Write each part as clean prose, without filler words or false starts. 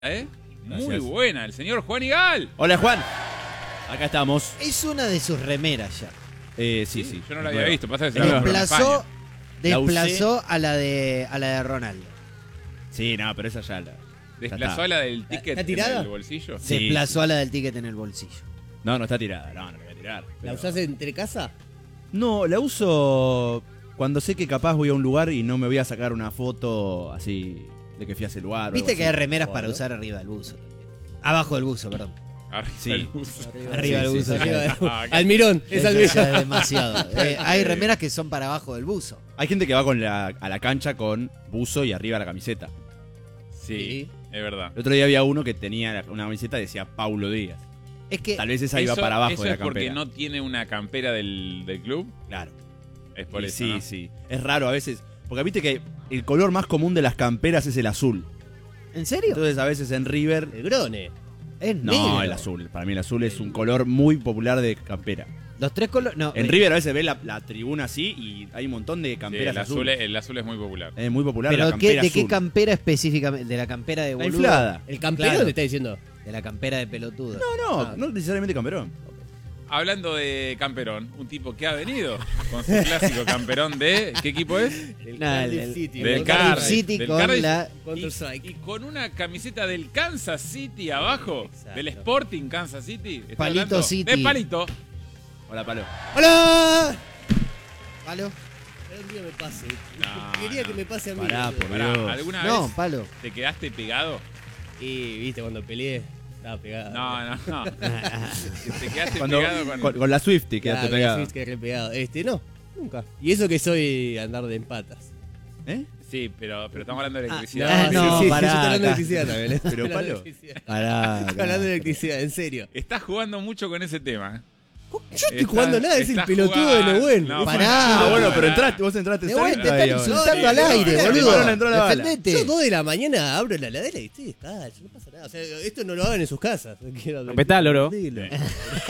¿Eh? Muy Gracias. buena, el señor Juan Igal. Hola, Juan. Acá estamos. Es una de sus remeras ya. Sí. Yo no la había visto, pasa que se Es la compró en Desplazó, España. desplazó a la de Ronaldo. Sí, no, pero esa ya la... Desplazó a la del ticket ¿Está en tirada? el bolsillo. Sí. Desplazó a la del ticket en el bolsillo. No está tirada. No la voy a tirar. ¿La pero- usás entre casa? No, la uso cuando sé que capaz voy a un lugar y no me voy a sacar una foto así de que fui a ese lugar. o Viste algo que hay así. remeras para Bueno. usar arriba del buzo. Abajo del buzo, perdón. Arriba Sí. el buzo. Arriba del buzo. Arriba de- Ah, qué- Almirón, es Eso Almirón. ya es demasiado. Hay remeras que son para abajo del buzo. Hay gente que va a la cancha con buzo y arriba la camiseta. Sí, es verdad. El otro día había uno que tenía una camiseta que decía Paulo Díaz. Es que Tal vez esa iba para abajo eso de la es porque campera. no tiene una campera del club. Claro. Es por Y eso, sí, ¿no? sí. Es raro a veces. Porque viste que el color más común de las camperas es el azul. ¿En serio? Entonces a veces en River... El Grone. Es No, negro. el azul. Para mí el azul es un color muy popular de campera. Los tres colores. No, En River a veces ve la tribuna así y hay un montón de Sí, camperas el azul, azules. el azul es muy popular. Es muy popular la ¿Pero campera de qué azul. campera específicamente? ¿De la campera de La boludo? inflada. ¿El campeón Claro. te está diciendo? De la campera de pelotudo. No necesariamente camperón. Hablando de camperón, un tipo que ha venido con su clásico camperón de... ¿Qué equipo es? El No, Cardiff el- City. Del el Cardiff. City del con Cardiff. la... Counter-Strike. Y con una camiseta del Kansas City abajo, Exacto. del Sporting Kansas City. ¿Está Palito hablando? City. De Palito. Hola, Palo. ¡Hola! ¿Palo? Un día me pase. No, Quería no. que me pase a mí. Pará, boludo. por Pará, Dios. ¿alguna No, vez palo. te quedaste pegado? Y viste, cuando peleé, estaba pegado. No. Te quedaste Cuando, pegado con... con la Swifty quedaste Claro, pegado. sí, quedé pegado. No, nunca. Y eso que soy andar de empatas. ¿Eh? Sí, pero estamos hablando de Ah, electricidad. no, sí, pará, yo estoy hablando de acá. electricidad también. Pero, Estoy hablando de Palo. electricidad. Pará. Estoy hablando de electricidad, en serio. Estás jugando mucho con ese tema. Yo estoy jugando nada, es el estás pelotudo de jugando- Nehuen. No, Pará. Ah, bueno, pero entraste. vos entraste De vuelta, te ahí están ahora. insultando No, al no, aire, no, boludo. no, no entró la bala. Defendete. Yo 2 de la mañana abro la heladera y estoy descalzo, no pasa nada. O sea, esto no lo hagan en sus casas. Respetá, loro. Dilo. Es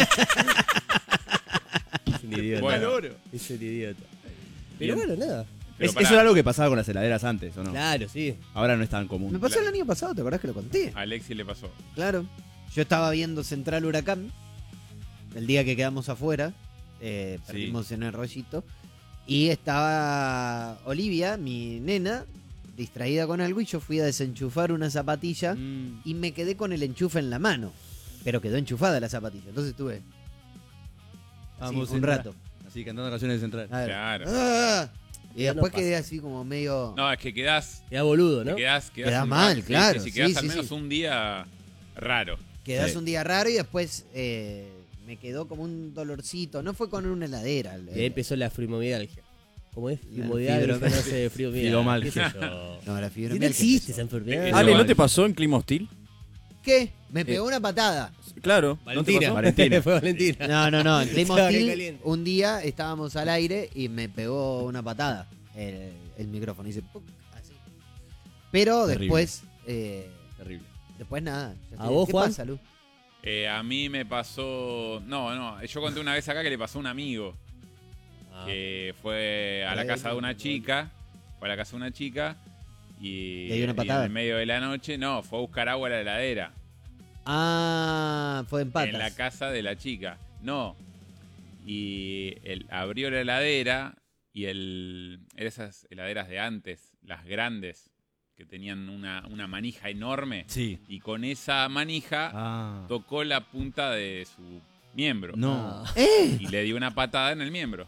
un idiota. Bueno. Es un idiota. Bien. Pero bueno, nada. Pero Eso pará, era algo que pasaba con las heladeras antes, ¿o no? Claro, sí. Ahora no es tan común. Me pasó el año pasado, ¿te acordás que lo conté? a Alexi le pasó. Claro. Yo estaba viendo Central Huracán el día que quedamos afuera. Perdimos en el rollito. Y estaba Olivia, mi nena, distraída con algo. Y yo fui a desenchufar una zapatilla. Mm. Y me quedé con el enchufe en la mano. Pero quedó enchufada la zapatilla. Entonces estuve Vamos, un Central. rato. Así cantando canciones de Central. A ver. Claro. ¡Ah! Y Eso después no quedé así como medio... No, es que quedás... Queda boludo, ¿no? Quedás Quedás un mal, rato, claro, Sí, quedás sí, al sí, menos sí. un día raro. Quedás Sí. un día raro y después me quedó como un dolorcito. No fue con una heladera. Y ahí empezó la fibromialgia. ¿Cómo es? La Fibromialgia, fibromialgia. no sé, fibromialgia. Fibromialgia. ¿Qué sé yo? No, la Si fibromialgia no existe empezó. esa enfermedad. Eso Ale, ¿no vale. te pasó en clima hostil? ¿Qué? Me pegó una patada. Claro. ¿No te Valentina. pasó? Valentina. Fue Valentina. No. En clima Estaba hostil, caliente. un día estábamos al aire y me pegó una patada el micrófono. Hice ¡puc! Así. Pero Terrible. después... Terrible. después nada. ¿A vos, ¿Qué Juan? pasa, Lu? A mí me pasó... No, yo conté una vez acá que le pasó a un amigo. Que fue a la casa de una chica. Fue a la casa de una chica. Y, ¿Le dio una y patada? en el medio de la noche, no, fue a buscar agua a la heladera. Ah, fue en patas. En la casa de la chica. No. Y él abrió la heladera y era esas heladeras de antes, las grandes, que tenían una manija enorme. Sí. Y con esa manija Ah. tocó la punta de su miembro. No. Y le dio una patada en el miembro.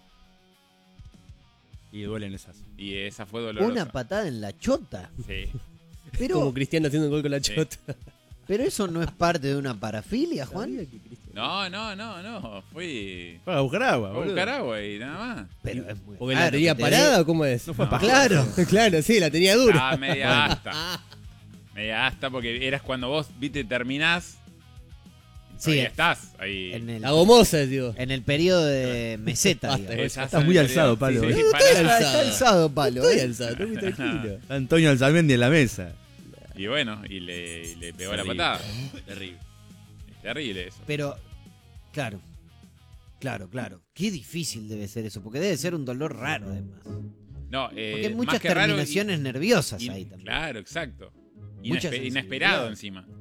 Y duelen esas. Y esa fue dolorosa. Una patada en la chota. Sí. Pero, Como Cristiano haciendo un gol con la Sí. chota. pero eso no es parte de una parafilia, Juan. No. Fui Para buscar agua, a boludo. buscar agua y nada más. Pero es muy Porque raro la tenía que te parada o cómo es? No fue No. paja. Claro. Claro, sí, la tenía dura. Ah, media asta. Media asta porque eras cuando vos, viste, terminás. Sí, Ahí estás. Ahí. En el, La gomosa, digo. en el periodo de meseta, Basta, digamos. Estás muy alzado, Pablo. Sí, No, sí, no pará. estoy Está alzado, palo. Estoy ¿eh? alzado, estoy muy tranquilo. Antonio Alzamendi en la mesa. Y bueno, y le pegó la Terrible. patada. Terrible. Es terrible eso. Pero, claro. Qué difícil debe ser eso, porque debe ser un dolor raro, además. No, Porque hay más muchas que raro, terminaciones nerviosas y- ahí también. Claro, exacto. Mucha Inesperado sensibilidad. encima.